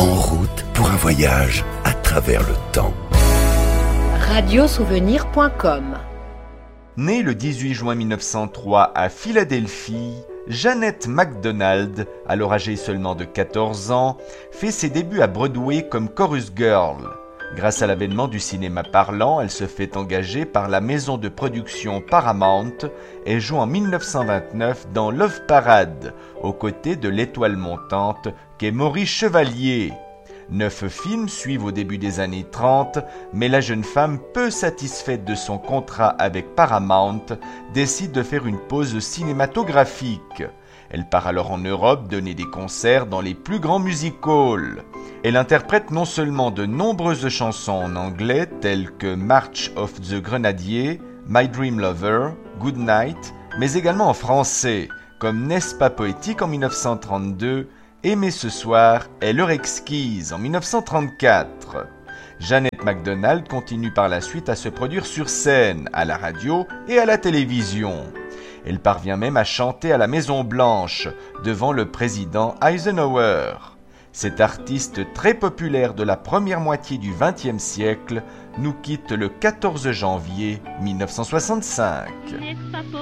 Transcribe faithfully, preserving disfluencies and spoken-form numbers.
En route pour un voyage à travers le temps. radiosouvenir point com. Née le dix-huit juin mille neuf cent trois à Philadelphie, Jeanette MacDonald, alors âgée seulement de quatorze ans, fait ses débuts à Broadway comme chorus girl. Grâce à l'avènement du cinéma parlant, elle se fait engager par la maison de production Paramount et joue en mille neuf cent vingt-neuf dans Love Parade, aux côtés de l'étoile montante qu'est Maurice Chevalier. Neuf films suivent au début des années trente, mais la jeune femme, peu satisfaite de son contrat avec Paramount, décide de faire une pause cinématographique. Elle part alors en Europe donner des concerts dans les plus grands music halls. Elle interprète non seulement de nombreuses chansons en anglais telles que March of the Grenadiers, My Dream Lover, Good Night, mais également en français, comme N'est-ce pas poétique en mille neuf cent trente-deux, Aimer ce soir est l'heure exquise en mille neuf cent trente-quatre. Jeanette MacDonald continue par la suite à se produire sur scène, à la radio et à la télévision. Elle parvient même à chanter à la Maison Blanche, devant le président Eisenhower. Cet artiste très populaire de la première moitié du vingtième siècle nous quitte le quatorze janvier mille neuf cent soixante-cinq.